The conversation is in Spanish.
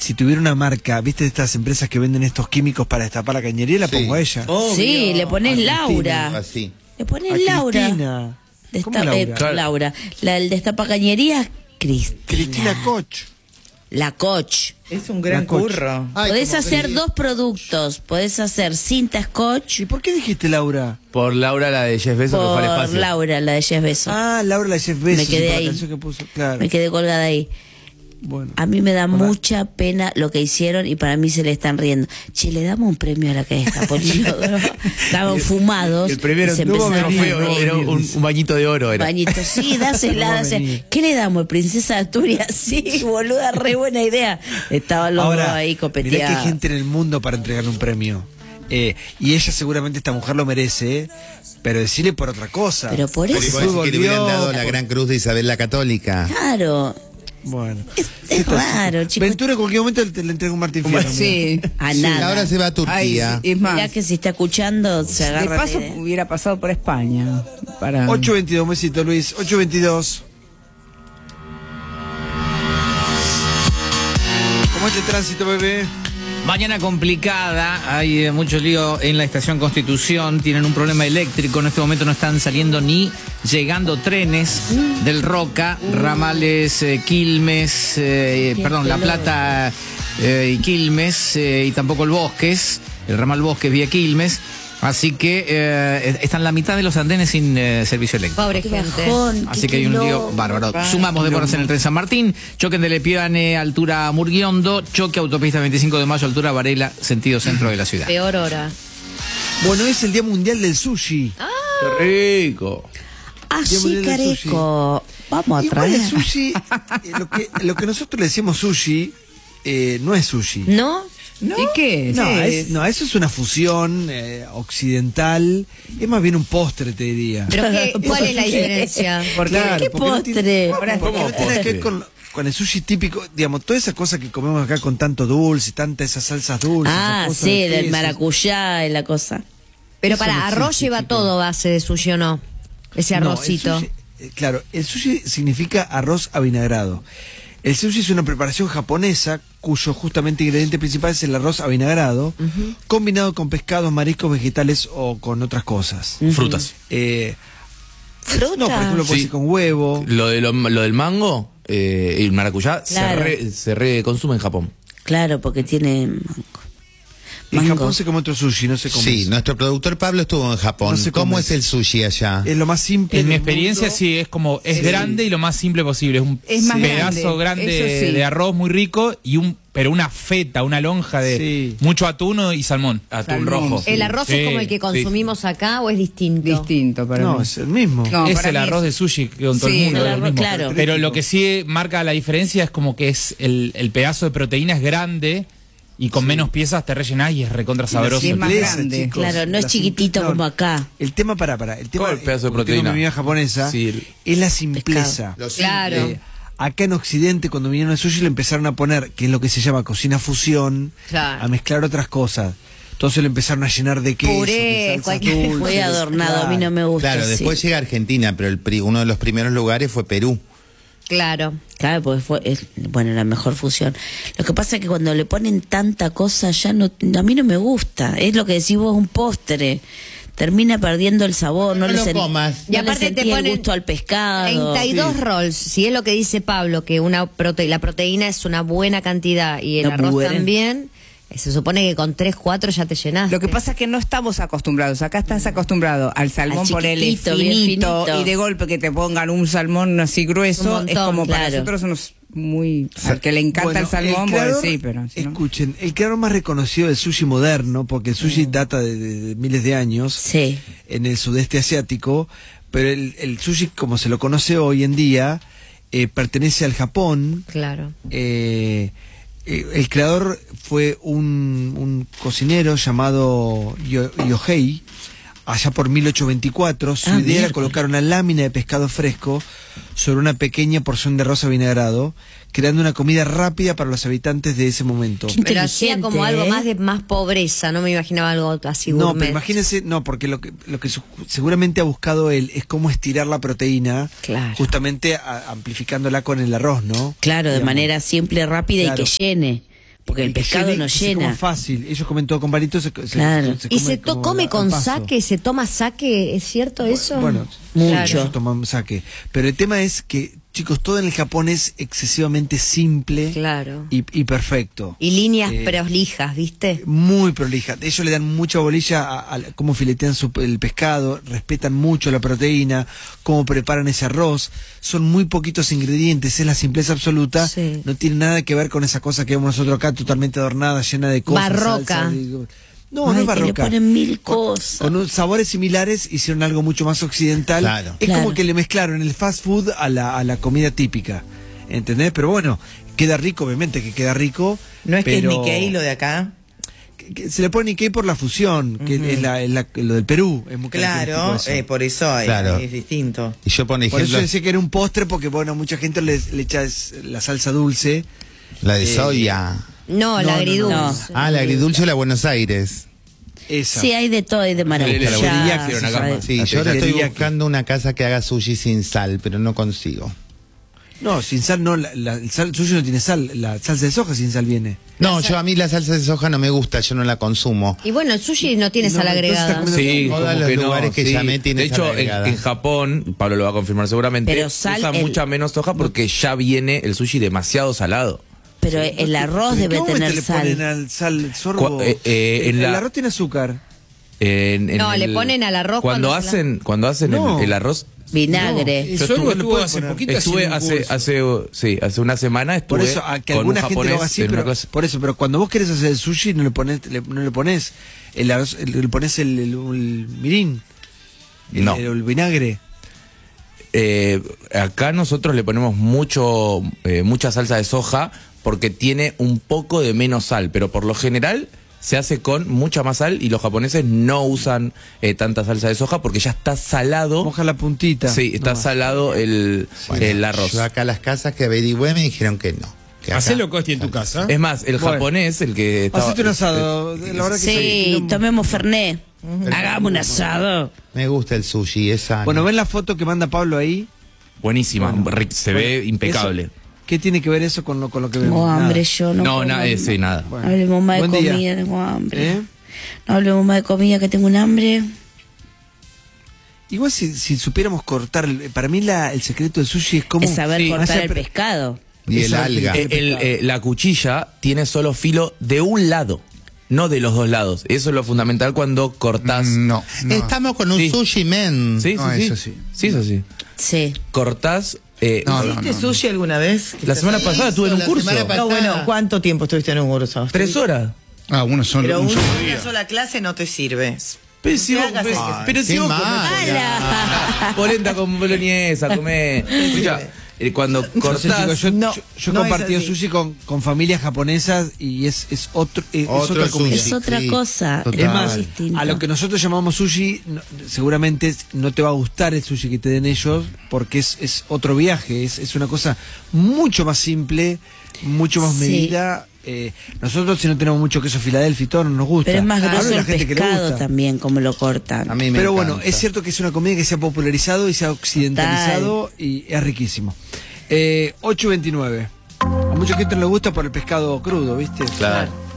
si tuviera una marca, ¿viste de estas empresas que venden estos químicos para destapar la cañería? La pongo a ella. Obvio. Sí, le pones Laura. Así. Le pones A Laura. Cristina. ¿Cómo Laura? Claro. Laura. El destapacañería, Cristina. Cristina Koch. La Koch. Es un gran La Coach. curro. Ay, Podés como hacer que- dos productos. Podés hacer cinta Scotch ¿Y por qué dijiste Laura? Por Laura, la de Jeff Bezos, que fue al por espacio. Laura, la de Jeff Bezos. Ah, Laura la Jeff Bezos. Me quedé por la ahí. canción que puso, claro. Me quedé colgada ahí. Bueno. A mí me da mucha pena lo que hicieron y para mí se le están riendo. Che, le damos un premio a la que destapó el inodoro. Estaban fumados. El primero y se no empezaron a fue, reír. era un bañito de oro. Era. Bañito, sí, dásela, No va a dásela. venir. ¿Qué le damos? ¿Princesa de Asturias? Sí, boluda, re buena idea. Estaban los dos ahí mirá que copeteados. hay gente en el mundo para entregarle un premio. Y ella seguramente, esta mujer lo merece, pero decirle por otra cosa. Pero por Pero eso, igual que le hubieran dado la Volvió. gran cruz de Isabel la Católica. claro. Bueno. Es raro, chicos. Ventura en cualquier momento le entrega un Martín Fierro. Sí. A Sí, nada. ahora se va a Turquía. Ay, es más, Mirá que si está escuchando, se de agarra. paso hubiera pasado por España. Para... 8.22, un besito, Luis. 8.22. ¿Cómo es el tránsito, bebé? Mañana complicada, hay mucho lío en la estación Constitución, tienen un problema eléctrico, en este momento no están saliendo ni llegando trenes del Roca, ramales Quilmes, La Plata y Quilmes, y tampoco el Bosques, el ramal Bosques vía Quilmes, así que están la mitad de los andenes sin servicio eléctrico. Pobre Qué gente. bajón, Así qué que hay un lío quilombo. bárbaro. Sumamos demoras en el tren San Martín, choque en Delepiane, altura Murguiondo, choque autopista 25 de mayo, altura Varela, sentido centro de la ciudad. Peor hora. Bueno, es el Día Mundial del Sushi. Qué rico. Ah, Día sí, Mundial del careco. Vamos a Igual traer. el sushi, lo que nosotros le decimos sushi, no es sushi. ¿No? ¿Y qué es? No, eso es una fusión occidental. Es más bien un postre, te diría. ¿Pero cuál es la diferencia? Claro, ¿Qué porque no tiene- postre? porque no tiene nada que ver con el sushi típico, digamos, todas esas cosas que comemos acá con tanto dulce, tantas esas salsas dulces. Ah, esas cosas sí, de del quesos. maracuyá y la cosa. Pero Eso no para arroz existe, lleva chico. todo base de sushi, ¿o no? Ese No, el arrocito. sushi, claro, el sushi significa arroz avinagrado. El sushi es una preparación japonesa cuyo justamente ingrediente principal es el arroz avinagrado, combinado con pescados, mariscos, vegetales o con otras cosas. Frutas. ¿Fruta? No, por ejemplo, puede Sí. ser con huevo. Lo del mango y el maracuyá Claro. se reconsume en Japón. Claro, porque tiene mango. En Mango. Japón se come otro sushi, no se come. Sí, eso. nuestro productor Pablo estuvo en Japón. No se come ¿Cómo es eso. el sushi allá? Es lo más simple. En mi del experiencia mundo. sí, es como, es grande y lo más simple posible. Es un Es más pedazo grande, grande eso sí. de arroz muy rico y pero una feta, una lonja de Sí. mucho atún y salmón. Atún Salmón. rojo. ¿El arroz Sí, es como el que sí. consumimos acá o es distinto? Distinto para No, mí. es el mismo. No, Es para el mí arroz de sushi con todo Sí, el mundo. el es lo arroz, mismo. claro. Pero lo que sí marca la diferencia es como que es el pedazo de proteína es grande y con menos piezas te rellenás y es recontra sabroso. Sí, es más Simpleza, grande. chicos. Claro, no es La chiquitito simple- como acá. El tema el tema ¿Cuál pedazo de porque tengo proteína? mi amiga japonesa, Sí, es la simpleza. Lo Claro. simple. Acá en Occidente, cuando vinieron al sushi, le empezaron a poner, que es lo que se llama cocina fusión, Claro. a mezclar otras cosas. Entonces le empezaron a llenar de queso, Puré, de salsas cualquier- dulces. Muy adornado, a mí no me gusta. Claro, sí. después llega Argentina, pero uno de los primeros lugares fue Perú. Claro. Claro, porque bueno, la mejor fusión. Lo que pasa es que cuando le ponen tanta cosa ya no, a mí no me gusta. Es lo que decís vos, un postre. Termina perdiendo el sabor, no, No le lo sen- comas. no Y aparte le te sentí el ponen gusto al pescado. 32 rolls, si es lo que dice Pablo, que la proteína es una buena cantidad y el No arroz pueden. también, se supone que con 3, 4 ya te llenaste. Lo que pasa es que no estamos acostumbrados. Acá estás acostumbrado al salmón, Al ponele chiquitito, bien finito, finito. y de golpe que te pongan un salmón así grueso. Un montón, es como para claro. nosotros unos muy... Al que le encanta Bueno, el salmón, creador- pues sí, pero... si no- Escuchen, el creador más reconocido del sushi moderno, porque el sushi data de miles de años Sí. en el sudeste asiático, pero el sushi como se lo conoce hoy en día, pertenece al Japón. Claro. El creador fue un cocinero llamado Yohei, allá por 1824. Su idea era miércoles. colocar una lámina de pescado fresco sobre una pequeña porción de arroz avinagrado, creando una comida rápida para los habitantes de ese momento. Qué Pero hacía inteligente, como algo ¿eh? más pobreza, no me imaginaba algo así No, gourmet. pero imagínense, no, porque lo que seguramente ha buscado él es cómo estirar la proteína, Claro. justamente amplificándola con el arroz, ¿no? Claro, de Digamos. manera simple, rápida Claro. y que llene. porque el pescado no Se come llena. fácil. Ellos comen todo con palitos. Claro. ¿Y se como come al con paso. saque? ¿Se toma saque? ¿Es cierto eso? Bueno, Mucho. ellos toman saque. Pero el tema es que, chicos, todo en el Japón es excesivamente simple Claro. y perfecto. Y líneas Eh, prolijas, ¿viste? Muy prolija. Ellos le dan mucha bolilla a cómo filetean el pescado, respetan mucho la proteína, cómo preparan ese arroz. Son muy poquitos ingredientes, es la simpleza absoluta. Sí. No tiene nada que ver con esa cosa que vemos nosotros acá, totalmente adornada, llena de cosas. Barroca. salsa, no, no Ay, es que le barroca. ponen mil cosas. Con sabores similares hicieron algo mucho más occidental. Claro. Es Claro. como que le mezclaron el fast food a la comida típica. ¿Entendés? Pero bueno, queda rico, obviamente que queda rico. ¿No es que es pero Nikkei lo de acá? que se le pone Nikkei por la fusión, que es lo del Perú. Es muy Claro, característico eso. por eso Claro. es distinto. Y yo, por Por ejemplo, eso decía que era un postre, porque bueno, mucha gente le echa la salsa dulce. la de soya. No, la no, agridulce. no. Ah, la agridulce de la Buenos Aires. Esa. Sí, hay de todo, hay de la maracuyá. bolilla que era una gama. Sí, La yo ahora estoy teriyaki. buscando una casa que haga sushi sin sal, pero no consigo. No, sin sal no, el suyo no tiene sal, la salsa de soja sin sal viene. No, a mí la salsa de soja no me gusta, yo no la consumo. Y bueno, el sushi no tiene No, sal entonces está agregada. comiendo- Sí, Todos como los que no, lugares que sí. llamé tienen De hecho, sal agregada. en Japón, Pablo lo va a confirmar seguramente, Pero sal, usa el- mucha menos soja porque ya viene el sushi demasiado salado. Pero el arroz ¿En qué debe momento tener le ponen sal. al sal sorbo? En el la- arroz tiene azúcar. No, le ponen al arroz cuando cuando se hacen No. el arroz. Vinagre. No, El Yo sorbo estuve- estuvo puede hace poner- poquito Estuve haciendo un curso. hace una semana Por estuve eso, a que con un alguna gente lo haga japonés así, en una pero, clase. por eso, pero cuando vos querés hacer el sushi no le pones el arroz, le pones el mirin, No. el vinagre. Acá nosotros le ponemos mucha salsa de soja porque tiene un poco de menos sal, pero por lo general se hace con mucha más sal y los japoneses no usan tanta salsa de soja porque ya está salado. Moja la puntita. Sí, está nomás. salado el arroz. Yo acá las casas que averigüé me dijeron que no. Que acá- Hacelo, Costi, en tu casa. Es más, el Bueno. japonés, el que estaba... Hacete un asado. La verdad que Sí, tomemos Fernet. Hagamos un asado. Me gusta el sushi, es sano. Bueno, ven la foto que manda Pablo ahí. Buenísima, se ve impecable. Eso- ¿Qué tiene que ver eso con lo que vemos? Tengo Nada. hambre, yo no. No, puedo nada, más. sí, nada. Bueno. No hablemos más de Buen día. comida, tengo hambre. ¿Eh? No hablemos más de comida, que tengo un hambre. Igual si supiéramos cortar, para mí el secreto del sushi es cómo... Es saber Sí, cortar hacer el pre- pescado. y el Eso es alga. lo que- La cuchilla tiene solo filo de un lado, no de los dos lados. Eso es lo fundamental cuando cortás. No, no. Estamos con un Sí. sushi men. Sí, No, sí, eso sí. sí. Sí, eso sí. Sí. Cortás. No, no, ¿Hiciste no. sushi alguna vez? La semana pasada estuve en un La curso. semana No, bueno, ¿cuánto tiempo estuviste en un curso? 3 horas. Ah, uno solo. Pero un solo una día. sola clase no te sirve. Pero si vos, hagas pero- eso. pero si qué vos mal. ¡Hala! polenta con boloñesa, comé. Escucha, cuando No sé, cortás. chicos, yo No, yo he no es compartido así. sushi con familias japonesas y es Otro otra comida. sushi. Es otra Sí, cosa. total. Es más, distinto. a lo que nosotros llamamos sushi, seguramente no te va a gustar el sushi que te den ellos, porque es otro viaje, es una cosa mucho más simple, mucho más Sí. medida. Nosotros, si no tenemos mucho queso Filadelfia y todo, no nos gusta. Pero es más Hablo grosso de la el gente que le pescado gusta. también, como lo cortan. A mí me Pero bueno, encanta. es cierto que es una comida que se ha popularizado y se ha occidentalizado y es riquísimo. 8.29. A mucha gente no le gusta por el pescado crudo, ¿viste? Claro.